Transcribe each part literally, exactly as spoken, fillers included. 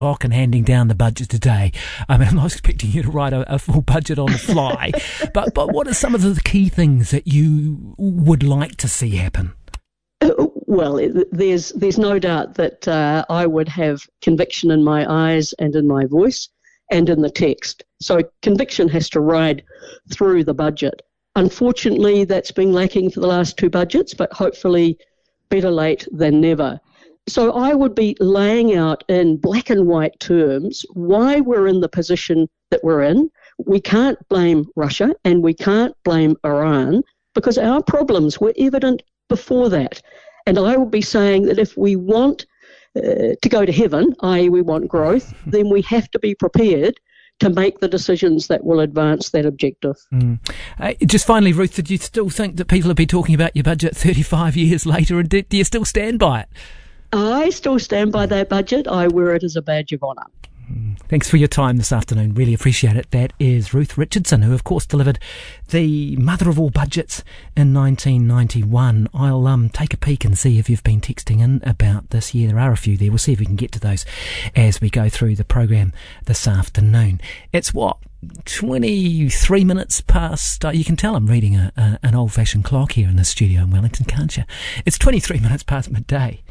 clock and handing down the budget today. I mean, I'm not expecting you to write a, a full budget on the fly, but but what are some of the key things that you would like to see happen? Well, there's there's no doubt that uh, I would have conviction in my eyes and in my voice and in the text. So conviction has to ride through the budget. Unfortunately, that's been lacking for the last two budgets, but hopefully better late than never. So I would be laying out in black and white terms why we're in the position that we're in. We can't blame Russia and we can't blame Iran because our problems were evident before that. And I would be saying that if we want uh, to go to heaven, that is we want growth, then we have to be prepared to make the decisions that will advance that objective. Mm. Uh, just finally, Ruth, do you still think that people will be talking about your budget thirty-five years later, and do, do you still stand by it? I still stand by that budget. I wear it as a badge of honour. Thanks for your time this afternoon. Really appreciate it. That is Ruth Richardson, who, of course, delivered the mother of all budgets in nineteen ninety-one. I'll um, take a peek and see if you've been texting in about this. Yeah, there are a few there. We'll see if we can get to those as we go through the program this afternoon. It's what? twenty-three minutes past, uh, you can tell I'm reading a, a, an old-fashioned clock here in the studio in Wellington, can't you? It's twenty-three minutes past midday.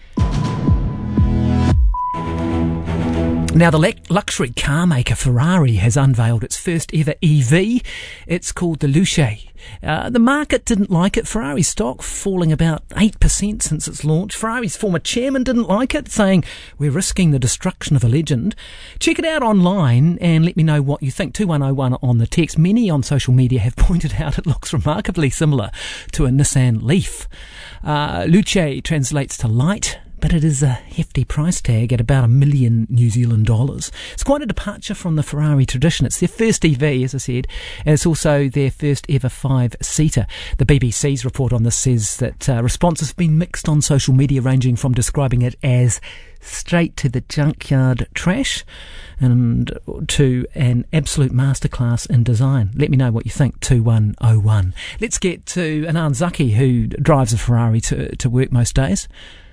Now, the le- luxury car maker Ferrari has unveiled its first ever E V. It's called the Luce. Uh, the market didn't like it. Ferrari stock falling about eight percent since its launch. Ferrari's former chairman didn't like it, saying, "We're risking the destruction of a legend." Check it out online and let me know what you think. two one oh one on the text. Many on social media have pointed out it looks remarkably similar to a Nissan Leaf. Uh, Luce translates to light, but it is a hefty price tag at about a million New Zealand dollars. It's quite a departure from the Ferrari tradition. It's their first E V, as I said, and it's also their first ever five-seater. The B B C's report on this says that uh, responses have been mixed on social media, ranging from describing it as straight to the junkyard trash and to an absolute masterclass in design. Let me know what you think, two one oh one. Let's get to Anand Zaki, who drives a Ferrari to, to work most days.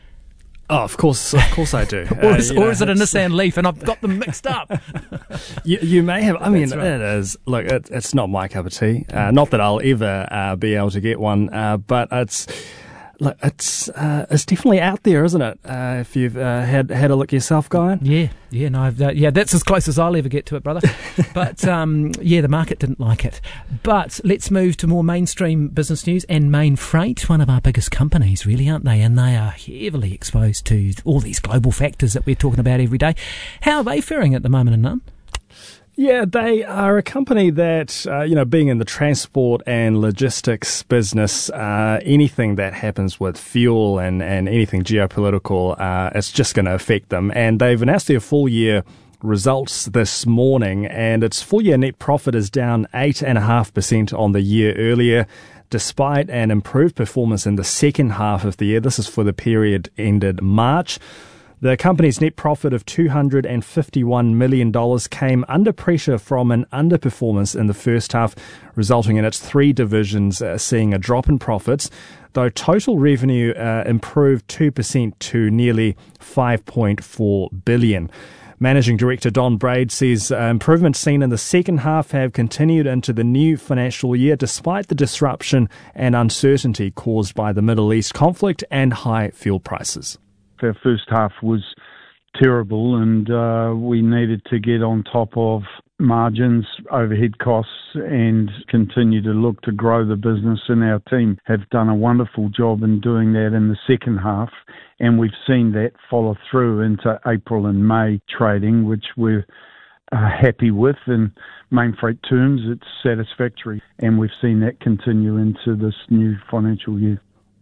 Oh, of course, of course I do. or is, uh, or know, is it a Nissan Leaf and I've got them mixed up? you, you may have. I mean, right. it is. Look, it, it's not my cup of tea. Uh, not that I'll ever uh, be able to get one, uh, but it's. Look, it's uh, it's definitely out there, isn't it? Uh, if you've uh, had had a look yourself, Guy. Yeah, yeah, no, I've, uh, yeah, that's as close as I'll ever get to it, brother. But um, yeah, the market didn't like it. But let's move to more mainstream business news. And Mainfreight, one of our biggest companies, really, aren't they? And they are heavily exposed to all these global factors that we're talking about every day. How are they faring at the moment, Anand? Yeah, they are a company that, uh, you know, being in the transport and logistics business, uh, anything that happens with fuel and, and anything geopolitical, uh, it's just going to affect them. And they've announced their full year results this morning, and its full year net profit is down eight point five percent on the year earlier, despite an improved performance in the second half of the year. This is for the period ended March. The company's net profit of two hundred fifty-one million dollars came under pressure from an underperformance in the first half, resulting in its three divisions uh, seeing a drop in profits, though total revenue uh, improved two percent to nearly five point four billion dollars. Managing Director Don Braid says uh, improvements seen in the second half have continued into the new financial year, despite the disruption and uncertainty caused by the Middle East conflict and high fuel prices. Our first half was terrible, and uh, we needed to get on top of margins, overhead costs, and continue to look to grow the business. And our team have done a wonderful job in doing that in the second half, and we've seen that follow through into April and May trading, which we're uh, happy with. In Mainfreight terms, it's satisfactory, and we've seen that continue into this new financial year.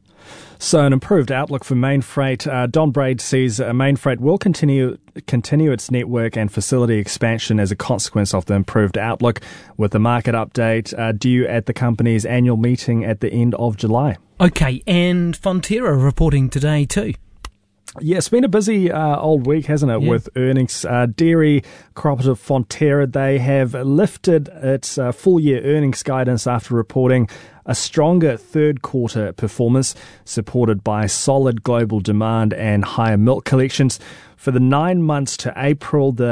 So an improved outlook for Mainfreight. Uh, Don Braid says uh, Mainfreight will continue continue its network and facility expansion as a consequence of the improved outlook, with the market update uh, due at the company's annual meeting at the end of July. Okay, and Fonterra reporting today too. Yeah, it's been a busy uh, old week, hasn't it, yeah. with earnings. Uh, Dairy Cooperative Fonterra, they have lifted its uh, full-year earnings guidance after reporting a stronger third-quarter performance, supported by solid global demand and higher milk collections. For the nine months to April, the